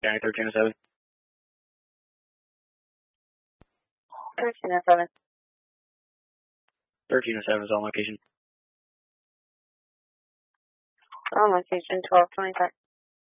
County 1307. 1307. 1307 is on location. On location 1225.